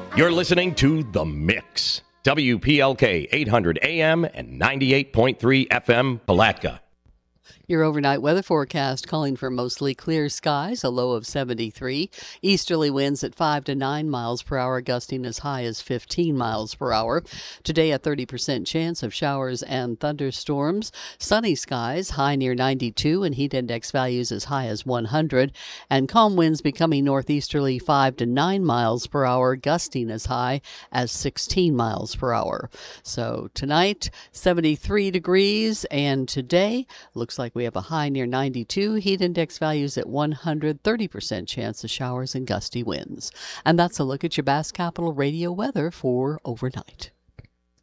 You're listening to The Mix. WPLK 800 AM and 98.3 FM, Palatka. Your overnight weather forecast calling for mostly clear skies, a low of 73. Easterly winds at 5 to 9 miles per hour, gusting as high as 15 miles per hour. Today, a 30% chance of showers and thunderstorms. Sunny skies, high near 92, and heat index values as high as 100. And calm winds becoming northeasterly 5 to 9 miles per hour, gusting as high as 16 miles per hour. So tonight, 73 degrees, and today, looks like we have a high near 92, heat index values at 100, 30% chance of showers and gusty winds. And that's a look at your Bass Capital Radio weather for overnight.